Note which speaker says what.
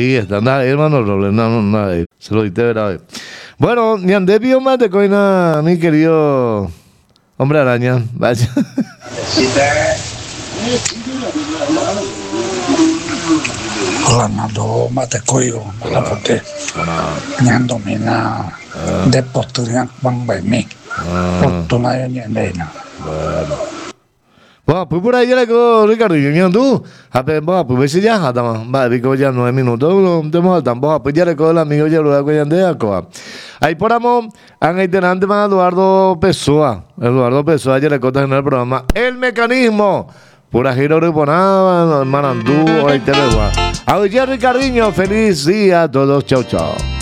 Speaker 1: Ahí está, nada, hermano Robles, no, nada, se lo diste, ¿verdad? Bueno, ni andé vio más de coina, mi querido hombre araña, vaya.
Speaker 2: Hola, Nando, mate coyo, la pote, ñandomina, de posturian, bang by me, potuna y nena.
Speaker 1: Bueno, pues por ahí ya le quedó Ricardo, y tú, bueno, pues si ya, va, digo ya 9 minutos, no tampoco, pues ya le quedó el amigo ya lo da con Yandea, coa. Ahí por amor, han iterante más Eduardo Pessoa ya le quedó en el programa El Mecanismo, pura giro reponada, manandú, ahora y te veo. A Ricardinho, feliz día a todos, chao, chao.